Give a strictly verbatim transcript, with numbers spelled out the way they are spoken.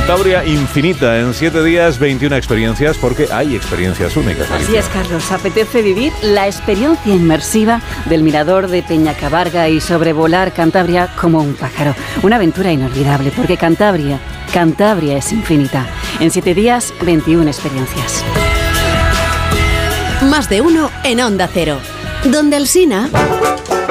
Cantabria infinita, en siete días, veintiuna experiencias, porque hay experiencias únicas. Así es, Carlos. Apetece vivir la experiencia inmersiva del mirador de Peñacabarga y sobrevolar Cantabria como un pájaro. Una aventura inolvidable, porque Cantabria, Cantabria es infinita. En siete días, veintiuna experiencias. Más de uno en Onda Cero. Donde Alsina.